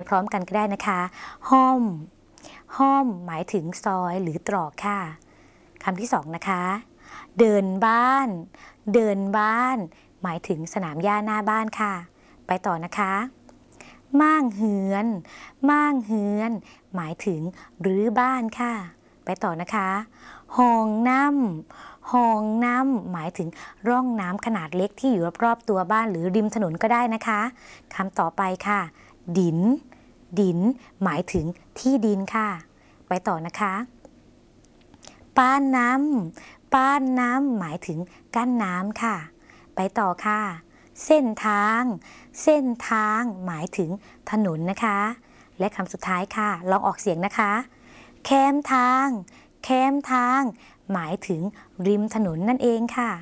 พร้อมกันก็ได้นะคะห้อมห้อมหมายถึงซอยหรือตรอกค่ะคำที่สองนะคะเดินบ้านเดินบ้านหมายถึงสนามหญ้าหน้าบ้านค่ะไปต่อนะคะม่างเหือนม่างเหือนหมายถึงรื้อบ้านค่ะไปต่อนะคะห้องน้ำห้องน้ำหมายถึงร่องน้ำขนาดเล็กที่อยู่รอบๆตัวบ้านหรือริมถนนก็ได้นะคะคำต่อไปค่ะดินดินหมายถึงที่ดินค่ะไปต่อนะคะป้านน้ำป้านน้ำหมายถึงกั้นน้ำค่ะไปต่อค่ะเส้นทางเส้นทางหมายถึงถนนนะคะและคำสุดท้ายค่ะลองออกเสียงนะคะแคมทางแคมทางหมายถึงริมถนนนั่นเองค่ะ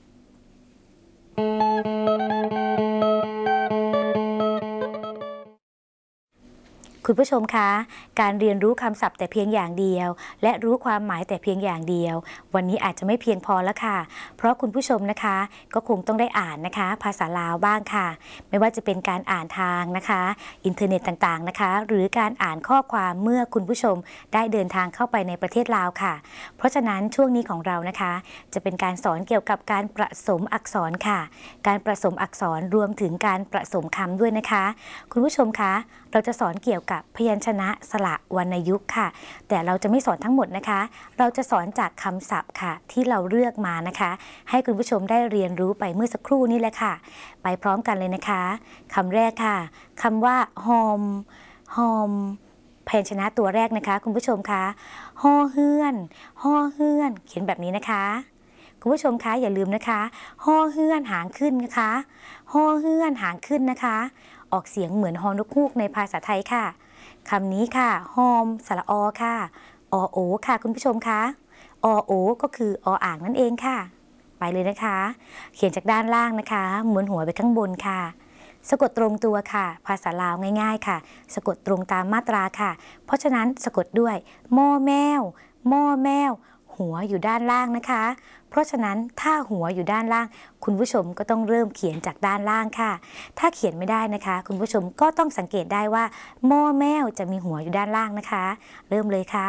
คุณผู้ชมคะการเรียนรู้คำศัพท์แต่เพียงอย่างเดียวและรู้ความหมายแต่เพียงอย่างเดียววันนี้อาจจะไม่เพียงพอแล้วค่ะเพราะคุณผู้ชมนะคะก็คงต้องได้อ่านนะคะภาษาลาวบ้างค่ะไม่ว่าจะเป็นการอ่านทางนะคะอินเทอร์เน็ตต่างๆนะคะหรือการอ่านข้อความเมื่อคุณผู้ชมได้เดินทางเข้าไปในประเทศลาวค่ะเพราะฉะนั้นช่วงนี้ของเรานะคะจะเป็นการสอนเกี่ยวกับการผสมอักษรค่ะการผสมอักษรรวมถึงการผสมคำด้วยนะคะคุณผู้ชมคะเราจะสอนเกี่ยวกับพยัญชนะสระวรรณยุกต์ค่ะแต่เราจะไม่สอนทั้งหมดนะคะเราจะสอนจากคำศัพท์ค่ะที่เราเลือกมานะคะให้คุณผู้ชมได้เรียนรู้ไปเมื่อสักครู่นี้แหละค่ะไปพร้อมกันเลยนะคะคำแรกค่ะคำว่าหอมหอมพยัญชนะตัวแรกนะคะคุณผู้ชมคะฮอเฮือนฮอเฮือนเขียนแบบนี้นะคะคุณผู้ชมคะอย่าลืมนะคะฮอเฮือนหางขึ้นนะคะฮอเฮือนหางขึ้นนะคะออกเสียงเหมือนฮอนกฮูกในภาษาไทยค่ะคำนี้ค่ะหอมสระอค่ะอโอค่ะคุณผู้ชมคะอโอก็คืออ่างนั่นเองค่ะไปเลยนะคะเขียนจากด้านล่างนะคะหมุนหัวไปข้างบนค่ะสะกดตรงตัวค่ะภาษาลาวง่ายๆค่ะสะกดตรงตามมาตราค่ะเพราะฉะนั้นสะกดด้วยหม้อแมวหม้อแมวหัวอยู่ด้านล่างนะคะเพราะฉะนั้นถ้าหัวอยู่ด้านล่างคุณผู้ชมก็ต้องเริ่มเขียนจากด้านล่างค่ะถ้าเขียนไม่ได้นะคะคุณผู้ชมก็ต้องสังเกตได้ว่าหม้อแมวจะมีหัวอยู่ด้านล่างนะคะเริ่มเลยค่ะ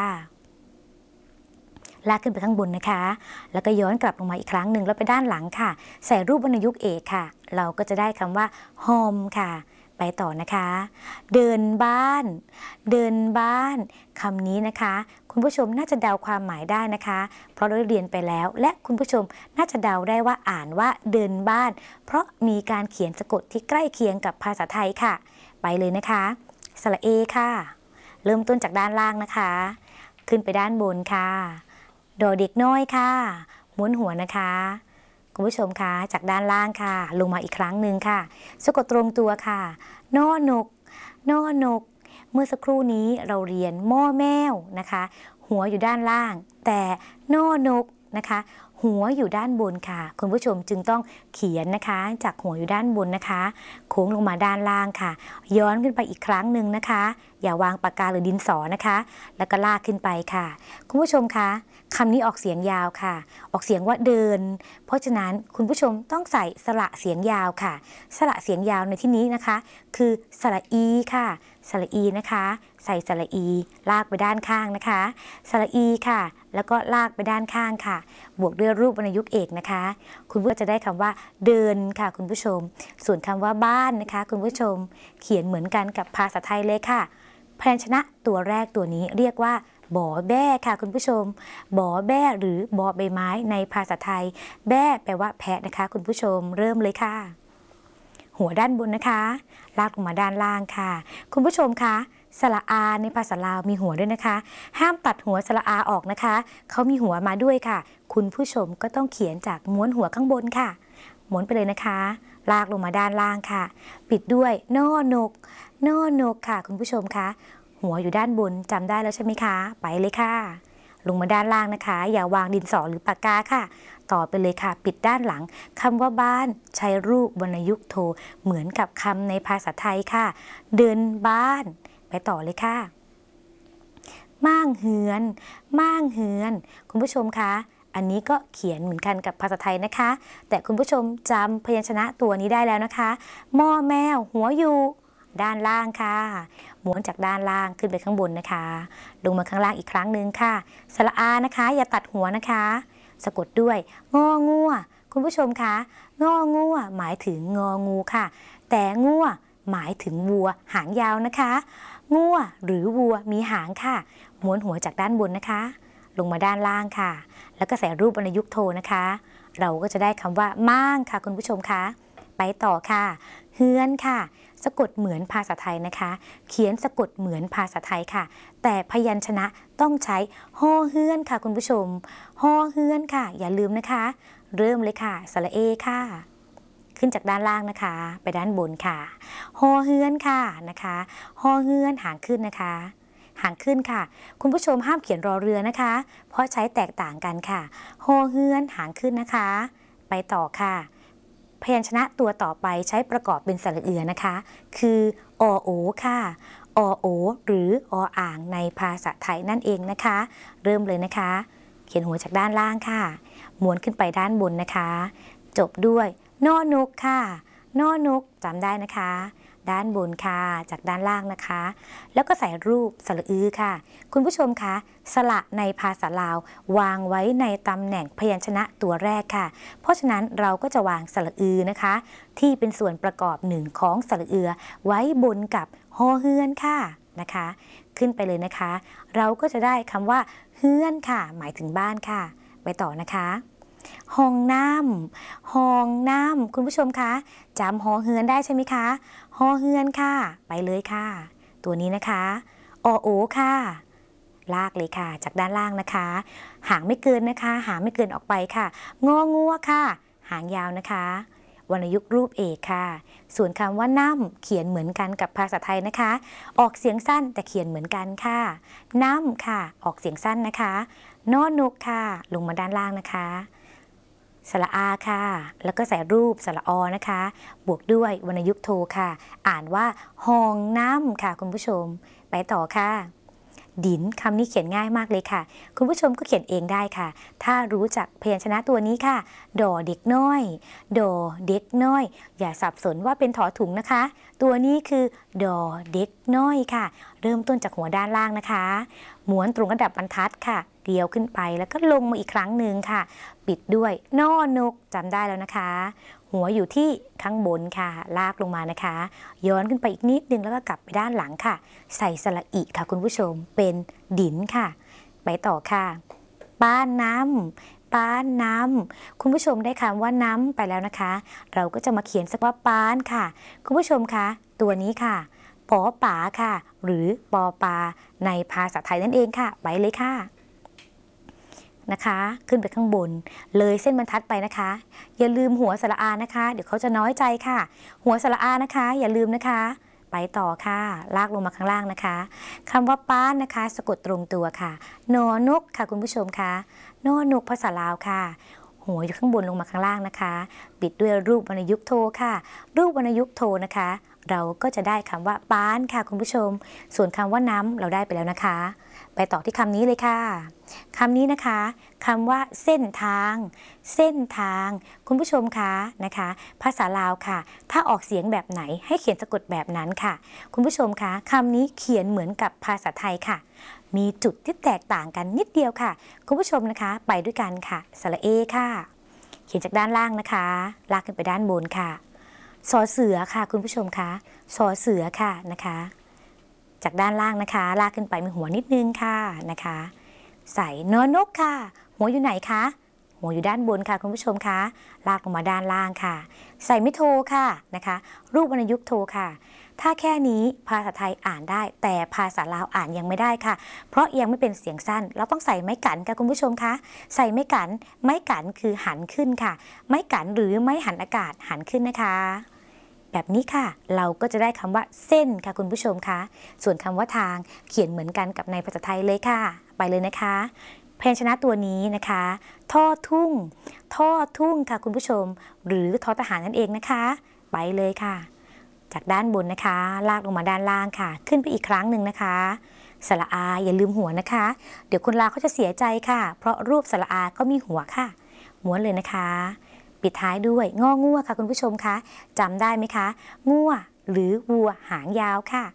ลากขึ้นไปข้างบนนะคะแล้วก็ย้อนกลับลงมาอีกครั้งหนึ่งแล้วไปด้านหลังค่ะใส่รูปวรรณยุกต์เอกค่ะเราก็จะได้คำว่าหอมค่ะไปต่อนะคะเดินบ้านเดินบ้านคำนี้นะคะคุณผู้ชมน่าจะเดาความหมายได้นะคะเพราะเราเรียนไปแล้วและคุณผู้ชมน่าจะเดาได้ว่าอ่านว่าเดินบ้านเพราะมีการเขียนสะกดที่ใกล้เคียงกับภาษาไทยค่ะไปเลยนะคะสระเอค่ะเริ่มต้นจากด้านล่างนะคะขึ้นไปด้านบนค่ะดอเด็กน้อยค่ะม้วนหัวนะคะคุณผู้ชมคะจากด้านล่างค่ะลงมาอีกครั้งหนึ่งค่ะสะกดตรงตัวค่ะนอนกนอนกเมื่อสักครู่นี้เราเรียนหม้อแมวนะคะหัวอยู่ด้านล่างแต่นอนกนะคะหัวอยู่ด้านบนค่ะคุณผู้ชมจึงต้องเขียนนะคะจากหัวอยู่ด้านบนนะคะโค้งลงมาด้านล่างค่ะย้อนขึ้นไปอีกครั้งหนึ่งนะคะอย่าวางปากกาหรือดินสอนะคะแล้วก็ลากขึ้นไปค่ะคุณผู้ชมคะคำนี้ออกเสียงยาวค่ะออกเสียงว่าเดินเพราะฉะนั้นคุณผู้ชมต้องใส่สระเสียงยาวค่ะสระเสียงยาวในที่นี้นะคะคือสระอีค่ะสระอีนะคะใส่สระอีลากไปด้านข้างนะคะสระอีค่ะแล้วก็ลากไปด้านข้างค่ะบวกด้วยรูปวรรณยุกต์เอกนะคะคุณผู้ชมจะได้คำว่าเดินค่ะคุณผู้ชมส่วนคำว่าบ้านนะคะคุณผู้ชมเขียนเหมือนกันกับภาษาไทยเลยค่ะพยัญชนะตัวแรกตัวนี้เรียกว่าบอแบ้ค่ะคุณผู้ชมบอแบ้หรือบอใบไม้ในภาษาไทยแบ้แปลว่าแพะนะคะคุณผู้ชมเริ่มเลยค่ะหัวด้านบนนะคะลากลงมาด้านล่างค่ะคุณผู้ชมคะสระอาในภาษาลาวมีหัวด้วยนะคะห้ามตัดหัวสระอาออกนะคะเขามีหัวมาด้วยค่ะคุณผู้ชมก็ต้องเขียนจากม้วนหัวข้างบนค่ะม้วนไปเลยนะคะลากลงมาด้านล่างค่ะปิดด้วยนอนกนอนกค่ะคุณผู้ชมคะหัวอยู่ด้านบนจำได้แล้วใช่ไหมคะไปเลยค่ะลงมาด้านล่างนะคะอย่าวางดินสอหรือปากกาค่ะต่อไปเลยค่ะปิดด้านหลังคำว่าบ้านใช้รูปวรรณยุกต์โทเหมือนกับคำในภาษาไทยค่ะเดินบ้านไปต่อเลยค่ะม่างเหือนม่างเหือนคุณผู้ชมคะอันนี้ก็เขียนเหมือนกันกับภาษาไทยนะคะแต่คุณผู้ชมจำพยัญชนะตัวนี้ได้แล้วนะคะหม้อแมวหัวอยู่ด้านล่างค่ะม้วนจากด้านล่างขึ้นไปข้างบนนะคะลงมาข้างล่างอีกครั้งหนึ่งค่ะสระอานะคะอย่าตัดหัวนะคะสะกดด้วยงองัวคุณผู้ชมคะงองัวหมายถึงงองูค่ะแต่งัวหมายถึงวัวหางยาวนะคะงัวหรือวัวมีหางค่ะม้วนหัวจากด้านบนนะคะลงมาด้านล่างค่ะแล้วก็ใส่รูปวรรณยุกต์โทนะคะเราก็จะได้คำว่าม่างค่ะคุณผู้ชมคะไปต่อค่ะเฮือนค่ะสะกดเหมือนภาษาไทยนะคะเขียนสะกดเหมือนภาษาไทยค่ะแต่พยัญชนะต้องใช้ฮอเฮือนค่ะคุณผู้ชมฮอเฮือนค่ะอย่าลืมนะคะเริ่มเลยค่ะสระเอค่ะขึ้นจากด้านล่างนะคะไปด้านบนค่ะฮอเฮือนค่ะนะคะฮอเฮือนหางขึ้นนะคะหางขึ้นค่ะคุณผู้ชมห้ามเขียนรอเรือนะคะเพราะใช้แตกต่างกันค่ะฮอเฮือนหางขึ้นนะคะไปต่อค่ะพยัญชนะตัวต่อไปใช้ประกอบเป็นสระเอือนะคะคืออโอค่ะอโอหรืออ่างในภาษาไทยนั่นเองนะคะเริ่มเลยนะคะเขียนหัวจากด้านล่างค่ะม้วนขึ้นไปด้านบนนะคะจบด้วยนอนกค่ะนอนกจำได้นะคะด้านบนค่ะจากด้านล่างนะคะแล้วก็ใส่รูปสระอือค่ะคุณผู้ชมคะสระในภาษาลาววางไว้ในตำแหน่งพยัญชนะตัวแรกค่ะเพราะฉะนั้นเราก็จะวางสระอือนะคะที่เป็นส่วนประกอบหนึ่งของสระเอือไว้บนกับฮอเฮือนค่ะนะคะขึ้นไปเลยนะคะเราก็จะได้คำว่าเฮือนค่ะหมายถึงบ้านค่ะไปต่อนะคะห้องน้ำห้องน้ำคุณผู้ชมคะจำหอเฮือนได้ใช่ไหมคะหอเฮือนค่ะไปเลยค่ะตัวนี้นะคะอโอค่ะลากเลยค่ะจากด้านล่างนะคะหางไม่เกินนะคะหางไม่เกินออกไปค่ะงองัวค่ะหางยาวนะคะวรรณยุกต์รูปเอกค่ะส่วนคำว่าน้ำเขียนเหมือนกันกับภาษาไทยนะคะออกเสียงสั้นแต่เขียนเหมือนกันค่ะน้ำค่ะออกเสียงสั้นนะคะนอนกค่ะลงมาด้านล่างนะคะสระอาค่ะแล้วก็ใส่รูปสระอนะคะบวกด้วยวรรณยุกต์โทค่ะอ่านว่าห้องน้ำค่ะคุณผู้ชมไปต่อค่ะดินคำนี้เขียนง่ายมากเลยค่ะคุณผู้ชมก็เขียนเองได้ค่ะถ้ารู้จักพยัญชนะตัวนี้ค่ะดอเด็กน้อยดอเด็กน้อยอย่าสับสนว่าเป็นถอถุงนะคะตัวนี้คือดอเด็กน้อยค่ะเริ่มต้นจากหัวด้านล่างนะคะม้วนตรงระดับบรรทัดค่ะเกลียวขึ้นไปแล้วก็ลงมาอีกครั้งหนึ่งค่ะปิดด้วยนอนกจำได้แล้วนะคะหัวอยู่ที่ข้างบนค่ะลากลงมานะคะย้อนขึ้นไปอีกนิดนึงแล้วก็กลับไปด้านหลังค่ะใส่สระอิค่ะคุณผู้ชมเป็นดินค่ะไปต่อค่ะป้านน้ำป้านน้ำคุณผู้ชมได้คำว่าน้ำไปแล้วนะคะเราก็จะมาเขียนสักว่าป้านค่ะคุณผู้ชมคะตัวนี้ค่ะปอป๋าค่ะหรือปอปาในภาษาไทยนั่นเองค่ะไปเลยค่ะนะคะขึ้นไปข้างบนเลยเส้นบรรทัดไปนะคะอย่าลืมหัวสระอานะคะเดี๋ยวเขาจะน้อยใจค่ะหัวสระอานะคะอย่าลืมนะคะไปต่อค่ะลากลงมาข้างล่างนะคะคำว่าป้านนะคะสะกดตรงตัวค่ะนอนกค่ะคุณผู้ชมค่ะนอนกภาษาลาวค่ะหัวอยู่ข้างบนลงมาข้างล่างนะคะปิดด้วยรูปวรรณยุกต์โทค่ะรูปวรรณยุกต์โทนะคะเราก็จะได้คำว่าป้านค่ะคุณผู้ชมส่วนคำว่าน้ำเราได้ไปแล้วนะคะไปต่อที่คำนี้เลยค่ะคำนี้นะคะคำว่าเส้นทางเส้นทางคุณผู้ชมคะนะคะภาษาลาวค่ะถ้าออกเสียงแบบไหนให้เขียนสะกดแบบนั้นค่ะคุณผู้ชมคะคำนี้เขียนเหมือนกับภาษาไทยค่ะมีจุดที่แตกต่างกันนิดเดียวค่ะคุณผู้ชมนะคะไปด้วยกันค่ะสระเอค่ะเขียนจากด้านล่างนะคะลากขึ้นไปด้านบนค่ะสอเสือค่ะคุณผู้ชมคะสอเสือค่ะนะคะจากด้านล่างนะคะลากขึ้นไปมีหัวนิดนึงค่ะนะคะใส่นอนกค่ะหัวอยู่ไหนคะหัวอยู่ด้านบนค่ะคุณผู้ชมคะลากลงมาด้านล่างค่ะใส่ไม่โทค่ะนะคะรูปวรรณยุกต์โทค่ะถ้าแค่นี้ภาษาไทยอ่านได้แต่ภาษาลาวอ่านยังไม่ได้ค่ะเพราะยังไม่เป็นเสียงสั้นเราต้องใส่ไม้กันค่ะคุณผู้ชมคะใส่ไม้กันคือหันขึ้นค่ะไม้กันหรือไม้หันอากาศหันขึ้นนะคะแบบนี้ค่ะเราก็จะได้คำว่าเส้นค่ะคุณผู้ชมคะส่วนคำว่าทางเขียนเหมือนกันกับในภาษาไทยเลยค่ะไปเลยนะคะพยัญชนะตัวนี้นะคะท่อทุ่งค่ะคุณผู้ชมหรือทอทหารนั่นเองนะคะไปเลยค่ะจากด้านบนนะคะลากลงมาด้านล่างค่ะขึ้นไปอีกครั้งหนึ่งนะคะสระอาอย่าลืมหัวนะคะเดี๋ยวคนลาวเขาจะเสียใจค่ะเพราะรูปสระอาก็มีหัวค่ะม้วนเลยนะคะปิดท้ายด้วยงองัวค่ะคุณผู้ชมคะจำได้ไหมคะงัวหรือวัวหางยาวค่ะ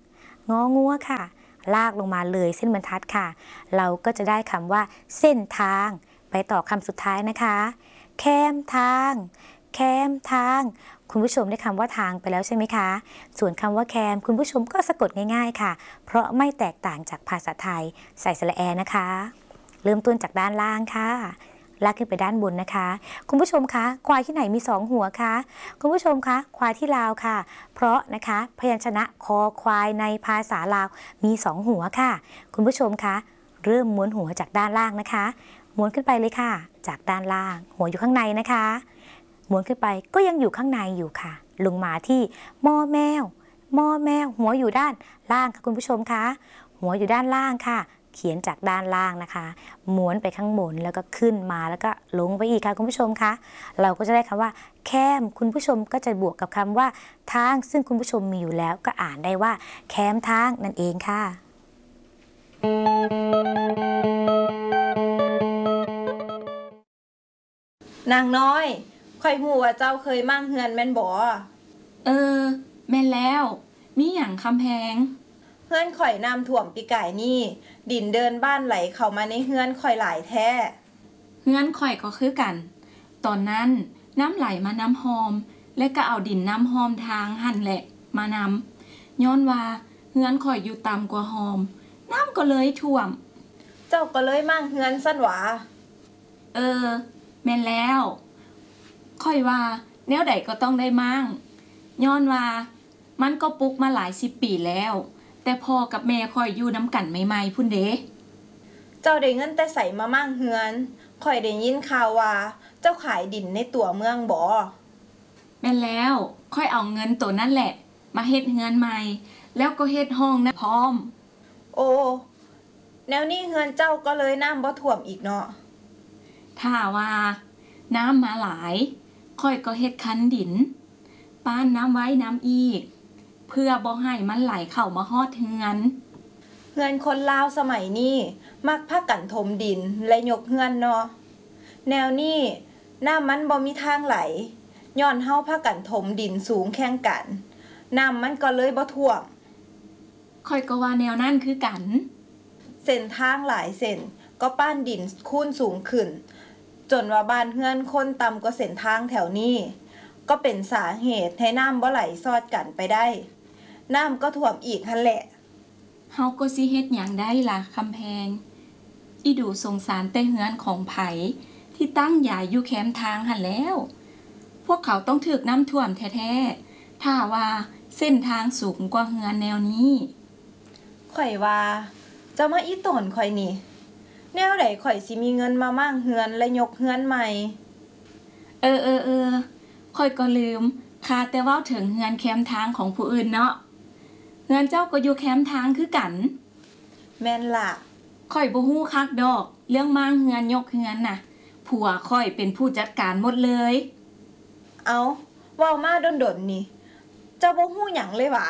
งองัวค่ะลากลงมาเลยเส้นบรรทัดค่ะเราก็จะได้คำว่าเส้นทางไปต่อคำสุดท้ายนะคะแคมทางแคมทางคุณผู้ชมได้คำว่าทางไปแล้วใช่ไหมคะส่วนคำว่าแคมคุณผู้ชมก็สะกดง่ายๆค่ะเพราะไม่แตกต่างจากภาษาไทยใส่สระแอนะคะเริ่มต้นจากด้านล่างค่ะลากขึ้นไปด้านบนนะคะคุณผู้ชมคะควายที่ไหนมี2หัวคะคุณผู้ชมคะควายที่ลาวค่ะเพราะนะคะพยัญชนะคอควายในภาษาลาวมี2หัวค่ะคุณผู้ชมคะเริ่มม้วนหัวจากด้านล่างนะคะม้วนขึ้นไปเลยค่ะจากด้านล่างหัวอยู่ข้างในนะคะม้วนขึ้นไปก็ยังอยู่ข้างในอยู่ค่ะลงมาที่มอแมวมอแมวหัวอยู่ด้านล่างค่ะคุณผู้ชมคะหัวอยู่ด้านล่างค่ะเขียนจากด้านล่างนะคะม้วนไปข้างบนแล้วก็ขึ้นมาแล้วก็ลงไปอีกค่ะคุณผู้ชมคะเราก็จะได้คำว่าแคมคุณผู้ชมก็จะบวกกับคำว่าทางซึ่งคุณผู้ชมมีอยู่แล้วก็อ่านได้ว่าแคมทางนั่นเองค่ะนางน้อยข่อยหูว่าเจ้าเคยมั่งเฮือนแม่นบ่แม่นแล้วมีหยังคำแพงเฮือนข่อยน้ำท่วมปีก่ายนี่ดินเดินบ้านไหลเข้ามาในเฮือนข่อยหลายแท้เฮือนข่อยก็คือกันตอนนั้นน้ำไหลมาน้ำหอมและก็เอาดินน้ำหอมทางหั่นแหละมานำย้อนว่าเฮือนข่อยอยู่ต่ำกว่าหอมน้ำก็เลยท่วมเจ้าก็เลยมั่งเฮือนซั่นหวาแม่นแล้วค่อยว่าแนวใดก็ต้องได้มั่งย้อนว่ามันก็ปลูกมาหลาย10 ปีแล้วแต่พ่อกับแม่ค่อยอยู่น้ำกันใหม่ๆพุ่นเด้เจ้าได้เงินแต่ใส่มามั่งเฮือนข่อยได้ยินข่าวว่าเจ้าขายดินในตัวเมืองบ่แม่นแล้วค่อยเอาเงินตัวนั่นแหละมาเฮ็ดเฮือนใหม่แล้วก็เฮ็ดห้องนะพร้อมโอ้แนวนี้เฮือนเจ้าก็เลยน้ำบ่ท่วมอีกเนาะถ้าว่าน้ำมาหลายค่อยก็เฮ็ดคันดินป้านน้ำไว้น้ำอีกเพื่อบ่ให้มันไหลเข้ามาฮอดเฮือนคนลาวสมัยนี้มักพากันถมดินและยกเฮือนเนาะแนวนี้น้ำมันบ่มีทางไหลย้อนเฮาพากันถมดินสูงแข่งกันน้ำมันก็เลยบ่ท่วมค่อยก็ว่าแนวนั้นคือกันเส้นทางหลายเส้นก็ป้านดินคูนสูงขึ้นจนว่าบ้านเฮือนคนต่ำกว่าเส้นทางแถวนี้ก็เป็นสาเหตุให้น้ำบ่ไหลซอดกันไปได้น้ำก็ท่วมอีกหั่นแหละเฮาก็สิเฮ็ดหยังได้ล่ะคำแพงอีดูสงสารแต่เฮือนของไผที่ตั้งใหญ่อยู่แคมทางหั่นแล้วพวกเขาต้องถูกน้ำท่วมแท้ๆถ้าว่าเส้นทางสูงกว่าเฮือนแนวนี้ข่อยว่าเจ้ามาอีตนข่อยนี่แนวใดข่อยสิมีเงินมามั่งเฮือนและยกเฮือนใหม่ค่อยก็ลืมค่าแต่เว้าถึงเฮือนแคมทางของผู้อื่นเนาะเฮือนเจ้าก็อยู่แคมทางคือกันแม่นล่ะค่อยบ่ฮู้คักดอกเรื่องมั่งเฮือนยกเฮือนน่ะผัวค่อยเป็นผู้จัดการหมดเลยเอาเว้ามาดนๆนี่เจ้าบ่ฮู้หยังเลยหวะ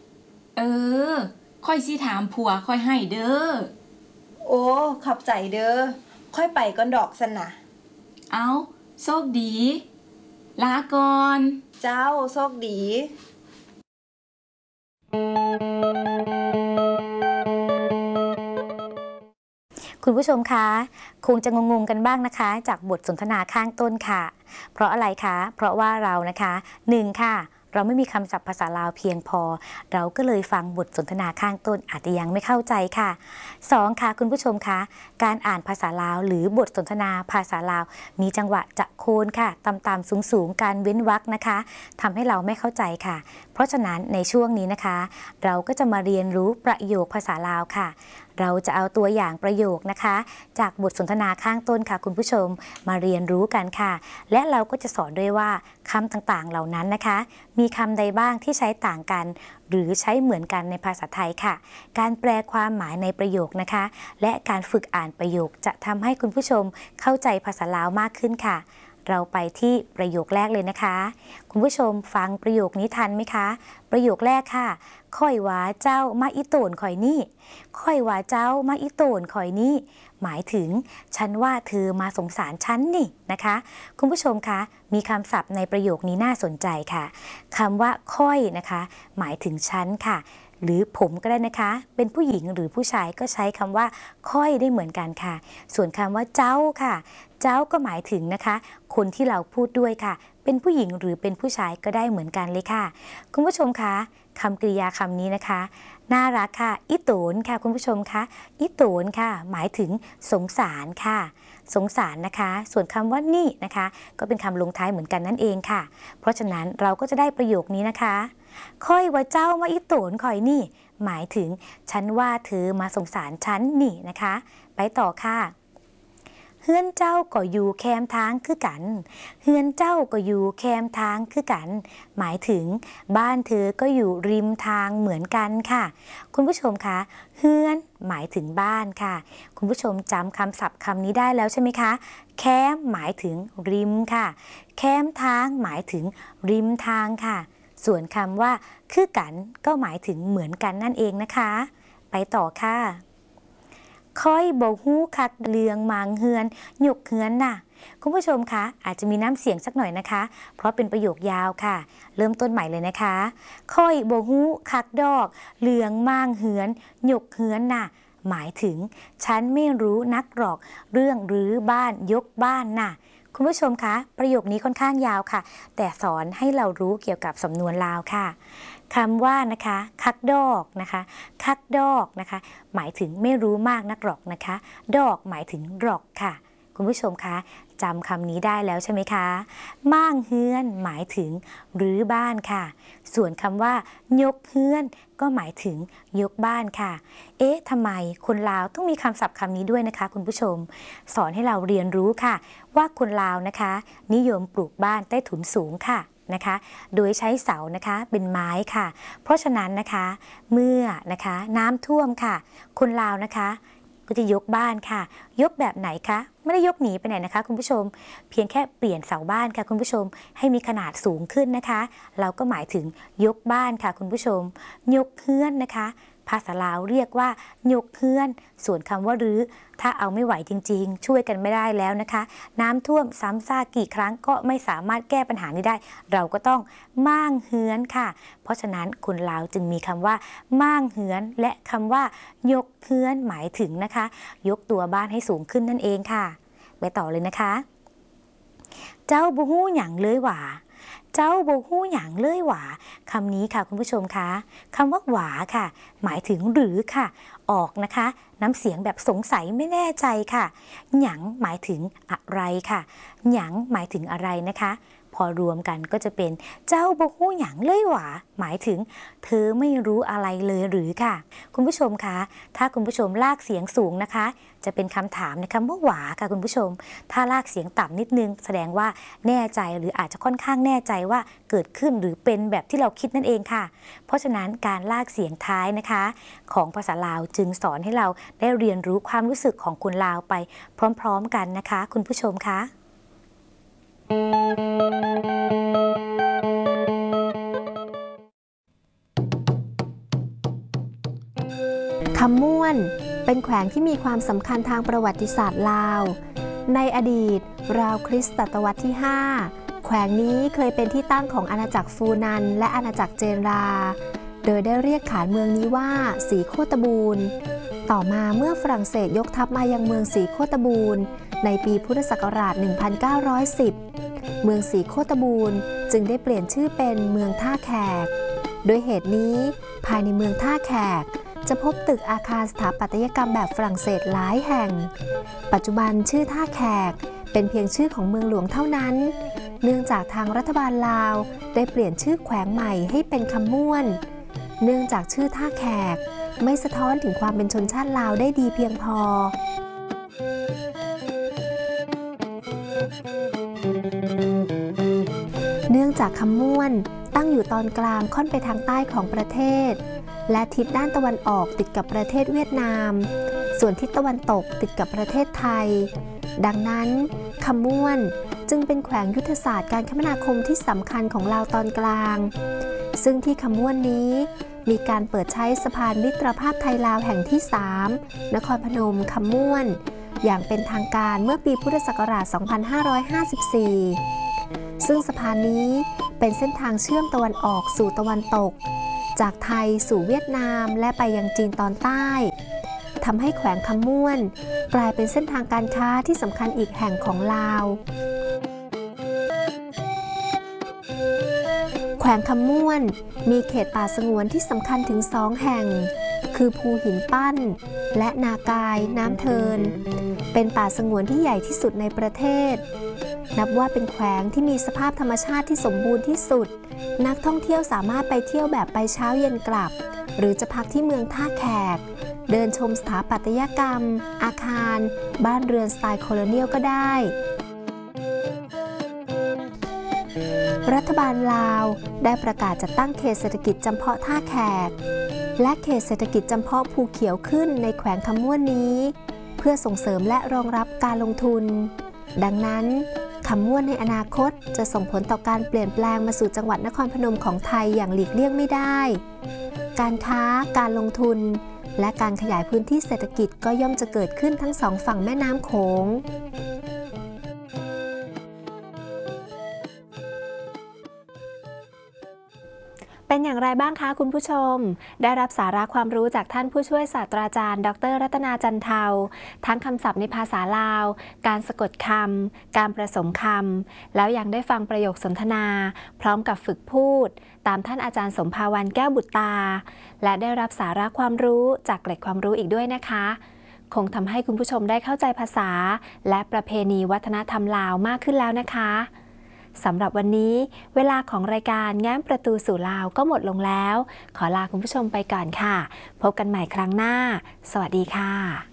ค่อยสิถามผัวค่อยให้เด้อโอ้ขอบใจเด้อค่อยไปก่อนดอกซั่นน่ะเอาโชคดีลาก่อนเจ้าโชคดีคุณผู้ชมคะคงจะงงๆกันบ้างนะคะจากบทสนทนาข้างต้นค่ะเพราะอะไรคะเพราะว่าเรานะคะ1ค่ะเราไม่มีคำศัพท์ภาษาลาวเพียงพอเราก็เลยฟังบทสนทนาข้างต้นอาจจะยังไม่เข้าใจค่ะ2ค่ะคุณผู้ชมคะการอ่านภาษาลาวหรือบทสนทนาภาษาลาวมีจังหวะจะโคนค่ะต่ำๆสูงๆการเว้นวรรคนะคะทำให้เราไม่เข้าใจค่ะเพราะฉะนั้นในช่วงนี้นะคะเราก็จะมาเรียนรู้ประโยคภาษาลาวค่ะเราจะเอาตัวอย่างประโยคนะคะจากบทสนทนาข้างต้นค่ะคุณผู้ชมมาเรียนรู้กันค่ะและเราก็จะสอนด้วยว่าคำต่างๆเหล่านั้นนะคะมีคำใดบ้างที่ใช้ต่างกันหรือใช้เหมือนกันในภาษาไทยค่ะการแปลความหมายในประโยคนะคะและการฝึกอ่านประโยคจะทำให้คุณผู้ชมเข้าใจภาษาลาวมากขึ้นค่ะเราไปที่ประโยคแรกเลยนะคะคุณผู้ชมฟังประโยคนี้ทันไหมคะประโยคแรกค่ะค่อยว่าเจ้ามาอีโตนข่อยนี่ค่อยว่าเจ้ามาอีโตนข่อยนี่หมายถึงฉันว่าเธอมาสงสารฉันนี่นะคะคุณผู้ชมคะมีคำศัพท์ในประโยคนี้น่าสนใจค่ะคำว่าค่อยนะคะหมายถึงฉันค่ะหรือผมก็ได้นะคะเป็นผู้หญิงหรือผู้ชายก็ใช้คำว่าค่อยได้เหมือนกันค่ะส่วนคำว่าเจ้าค่ะเจ้าก็หมายถึงนะคะคนที่เราพูดด้วยค่ะเป็นผู้หญิงหรือเป็นผู้ชายก็ได้เหมือนกันเลยค่ะคุณผู้ชมคะคำกริยาคำนี้นะคะน่ารักค่ะอิโตนค่ะคุณผู้ชมคะอิโตนค่ะหมายถึงสงสารค่ะสงสารนะคะส่วนคำว่านี่นะคะก็เป็นคำลงท้ายเหมือนกันนั่นเองค่ะเพราะฉะนั้นเราก็จะได้ประโยคนี้นะคะค่อยว่าเจ้ามาอิโตนคอยนี่หมายถึงฉันว่าเธอมาสงสารฉันนี่นะคะไปต่อค่ะเฮือนเจ้าก็อยู่แคมทางคือกันเฮือนเจ้าก็อยู่แคมทางคือกันหมายถึงบ้านเธอก็อยู่ริมทางเหมือนกันค่ะคุณผู้ชมคะเฮือนหมายถึงบ้านค่ะคุณผู้ชมจำคำศัพท์คำนี้ได้แล้วใช่ไหมคะแคมหมายถึงริมค่ะแคมทางหมายถึงริมทางค่ะส่วนคำว่าคือกันก็หมายถึงเหมือนกันนั่นเองนะคะไปต่อค่ะค่อยบ่ฮู้คักเลืองมางเฮือนหยกเฮือนน่ะคุณผู้ชมคะอาจจะมีน้ำเสียงสักหน่อยนะคะเพราะเป็นประโยคยาวค่ะเริ่มต้นใหม่เลยนะคะค่อยบ่ฮู้คักดอกเลืองมางเฮือนหยกเฮือนน่ะหมายถึงฉันไม่รู้นักหรอกเรื่องรื้อบ้านยกบ้านน่ะคุณผู้ชมคะประโยคนี้ค่อนข้างยาวค่ะแต่สอนให้เรารู้เกี่ยวกับสำนวนลาวค่ะคำว่านะคะคักดอกนะคะคักดอกนะคะหมายถึงไม่รู้มากนักหรอกนะคะดอกหมายถึงหรอกค่ะคุณผู้ชมคะจำคำนี้ได้แล้วใช่ไหมคะม่างเฮือนหมายถึงรื้อบ้านค่ะส่วนคำว่ายกเฮือนก็หมายถึงยกบ้านค่ะเอ๊ะทำไมคนลาวต้องมีคำศัพท์คำนี้ด้วยนะคะคุณผู้ชมสอนให้เราเรียนรู้ค่ะว่าคนลาวนะคะนิยมปลูกบ้านใต้ถุนสูงค่ะนะคะโดยใช้เสานะคะเป็นไม้ค่ะเพราะฉะนั้นนะคะเมื่อนะคะน้ำท่วมค่ะคนลาวนะคะก็จะยกบ้านค่ะยกแบบไหนคะไม่ได้ยกหนีไปไหนนะคะคุณผู้ชมเพียงแค่เปลี่ยนเสาบ้านค่ะคุณผู้ชมให้มีขนาดสูงขึ้นนะคะเราก็หมายถึงยกบ้านค่ะคุณผู้ชมยกเฮือนนะคะภาษาลาวเรียกว่ายกเฮือนส่วนคำว่ารื้อถ้าเอาไม่ไหวจริงๆช่วยกันไม่ได้แล้วนะคะน้ำท่วมซ้ำซากกี่ครั้งก็ไม่สามารถแก้ปัญหานี้ได้เราก็ต้องม่างเฮือนค่ะเพราะฉะนั้นคนลาวจึงมีคำว่าม่างเฮือนและคำว่ายกเฮือนหมายถึงนะคะยกตัวบ้านให้สูงขึ้นนั่นเองค่ะไปต่อเลยนะคะเจ้าบ่ฮู้หยังเลยหว่าเจ้าบ่ฮู้หยังเลยหว่าคำนี้ค่ะคุณผู้ชมคะคำว่าหวาค่ะหมายถึงหรือค่ะออกนะคะน้ำเสียงแบบสงสัยไม่แน่ใจค่ะหยังหมายถึงอะไรค่ะหยังหมายถึงอะไรนะคะพอรวมกันก็จะเป็นเจ้าบ่ฮู้หยังเลยหว่าหมายถึงเธอไม่รู้อะไรเลยหรือค่ะคุณผู้ชมคะถ้าคุณผู้ชมลากเสียงสูงนะคะจะเป็นคำถามในคำว่าหวาค่ะคุณผู้ชมถ้าลากเสียงต่ำนิดนึงแสดงว่าแน่ใจหรืออาจจะค่อนข้างแน่ใจว่าเกิดขึ้นหรือเป็นแบบที่เราคิดนั่นเองค่ะเพราะฉะนั้นการลากเสียงท้ายนะคะของภาษาลาวจึงสอนให้เราได้เรียนรู้ความรู้สึกของคนลาวไปพร้อมๆกันนะคะคุณผู้ชมคะคำม่วนเป็นแขวงที่มีความสำคัญทางประวัติศาสตร์ลาวในอดีตราวคริสตศตวรรษที่ 5แขวงนี้เคยเป็นที่ตั้งของอาณาจักรฟูนันและอาณาจักรเจนราโดยได้เรียกขานเมืองนี้ว่าสีโคตบูรณ์ต่อมาเมื่อฝรั่งเศสยกทัพมายังเมืองสีโคตบูรณ์ในปีพุทธศักราช 1910 เมืองสีโคตบูรณ์จึงได้เปลี่ยนชื่อเป็นเมืองท่าแขกโดยเหตุนี้ภายในเมืองท่าแขกจะพบตึกอาคารสถาปัตยกรรมแบบฝรั่งเศสหลายแห่งปัจจุบันชื่อท่าแขกเป็นเพียงชื่อของเมืองหลวงเท่านั้นเนื่องจากทางรัฐบาลลาวได้เปลี่ยนชื่อแขวงใหม่ให้เป็นคำม่วนเนื่องจากชื่อท่าแขกไม่สะท้อนถึงความเป็นชนชาติลาวได้ดีเพียงพอเนื่องจากคำม่วนตั้งอยู่ตอนกลางค่อนไปทางใต้ของประเทศและทิศด้านตะวันออกติดกับประเทศเวียดนามส่วนทิศตะวันตกติดกับประเทศไทยดังนั้นคำม่วนจึงเป็นแขวงยุทธศาสตร์การคมนาคมที่สำคัญของลาวตอนกลางซึ่งที่คำม่วนนี้มีการเปิดใช้สะพานมิตรภาพไทยลาวแห่งที่ 3 นครพนมคำม่วนอย่างเป็นทางการเมื่อปีพุทธศักราช 2554 ซึ่งสะพานนี้เป็นเส้นทางเชื่อมตะวันออกสู่ตะวันตกจากไทยสู่เวียดนามและไปยังจีนตอนใต้ทำให้แขวงคำม่วนกลายเป็นเส้นทางการค้าที่สำคัญอีกแห่งของลาวแขวงคำม่วนมีเขตป่าสงวนที่สำคัญถึง2 แห่งคือภูหินปั้นและนากายน้ำเทินเป็นป่าสงวนที่ใหญ่ที่สุดในประเทศนับว่าเป็นแขวงที่มีสภาพธรรมชาติที่สมบูรณ์ที่สุดนักท่องเที่ยวสามารถไปเที่ยวแบบไปเช้าเย็นกลับหรือจะพักที่เมืองท่าแขกเดินชมสถาปัตยกรรมอาคารบ้านเรือนสไตล์โคโลเนียลก็ได้รัฐบาลลาวได้ประกาศจัดตั้งเขตเศรษฐกิจจำเพาะท่าแขกและเขตเศรษฐกิจจำเพาะภูเขียวขึ้นในแขวงคำม่วนนี้เพื่อส่งเสริมและรองรับการลงทุนดังนั้นคำม่วนในอนาคตจะส่งผลต่อการเปลี่ยนแปลงมาสู่จังหวัดนครพนมของไทยอย่างหลีกเลี่ยงไม่ได้การค้าการลงทุนและการขยายพื้นที่เศรษฐกิจก็ย่อมจะเกิดขึ้นทั้งสองฝั่งแม่น้ำโขงเป็นอย่างไรบ้างคะคุณผู้ชมได้รับสาระความรู้จากท่านผู้ช่วยศาสตราจารย์ดร.รัตนาจันเทาทั้งคำศัพท์ในภาษาลาวการสะกดคำการประสมคำแล้วยังได้ฟังประโยคสนทนาพร้อมกับฝึกพูดตามท่านอาจารย์สมภาวันแก้วบุตรตาและได้รับสาระความรู้จากเกร็ดความรู้อีกด้วยนะคะคงทำให้คุณผู้ชมได้เข้าใจภาษาและประเพณีวัฒนธรรมลาวมากขึ้นแล้วนะคะสำหรับวันนี้เวลาของรายการแง้มประตูสู่ลาวก็หมดลงแล้วขอลาคุณผู้ชมไปก่อนค่ะพบกันใหม่ครั้งหน้าสวัสดีค่ะ